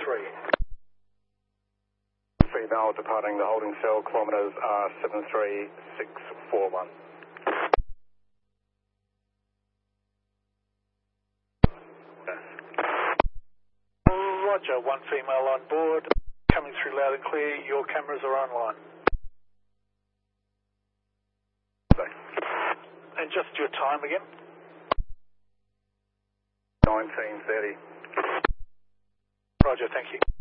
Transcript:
Female departing the holding cell, kilometres are 73641. Roger, one female on board, coming through loud and clear, your cameras are online. And just your time again? 19:30. Roger, thank you.